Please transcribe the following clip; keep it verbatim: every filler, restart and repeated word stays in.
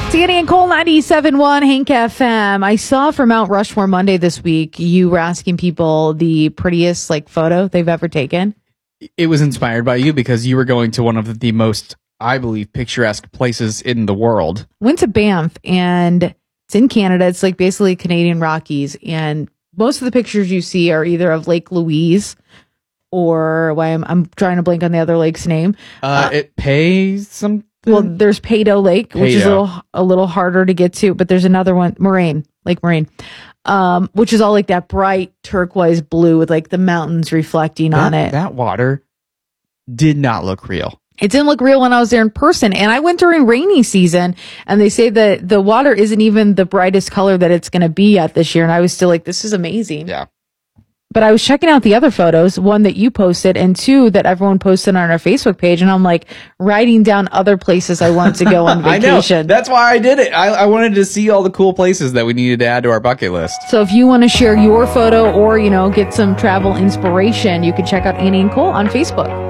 Danny and Cole, ninety-seven point one Hank F M. I saw for Mount Rushmore Monday this week, you were asking people the prettiest like photo they've ever taken. It was inspired by you because you were going to one of the most, I believe, picturesque places in the world. Went to Banff, and it's in Canada. It's like basically Canadian Rockies. And most of the pictures you see are either of Lake Louise or why I'm, I'm trying to blank on the other lake's name. Uh, uh, it pays some. Well, there's Peyto Lake, which Peyto. is a little a little harder to get to, but there's another one, Moraine, Lake Moraine, um, which is all like that bright turquoise blue with like the mountains reflecting that, on it. That water did not look real. It didn't look real when I was there in person, and I went during rainy season, and they say that the water isn't even the brightest color that it's going to be at this year, and I was still like, this is amazing. Yeah. But I was checking out the other photos, one that you posted and two that everyone posted on our Facebook page. And I'm like writing down other places I want to go on vacation. I know. That's why I did it. I, I wanted to see all the cool places that we needed to add to our bucket list. So if you want to share your photo or, you know, get some travel inspiration, you can check out Annie and Cole on Facebook.